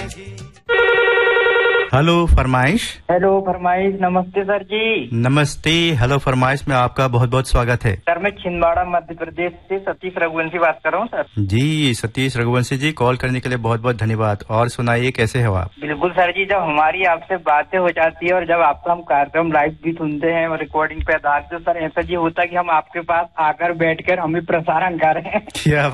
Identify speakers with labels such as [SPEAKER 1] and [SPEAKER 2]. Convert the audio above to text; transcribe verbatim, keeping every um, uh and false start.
[SPEAKER 1] Hello फरमाइश।
[SPEAKER 2] Hello फरमाइश। नमस्ते सर जी।
[SPEAKER 1] नमस्ते। हेलो फरमाइश में आपका बहुत बहुत स्वागत है।
[SPEAKER 2] सर मैं छिंदवाड़ा मध्य प्रदेश से सतीश रघुवंशी बात कर रहा हूँ सर।
[SPEAKER 1] जी सतीश रघुवंशी जी, कॉल करने के लिए बहुत बहुत धन्यवाद। और सुनाइए, कैसे हो आप?
[SPEAKER 2] बिल्कुल सर जी, जब हमारी आपसे बातें हो जाती है और जब आपका हम कार्यक्रम लाइव भी सुनते हैं और रिकॉर्डिंग पे आधार, तो सर ऐसा जी होता है कि हम आपके पास आकर बैठकर हमें प्रसारण कर रहे हैं।
[SPEAKER 1] क्या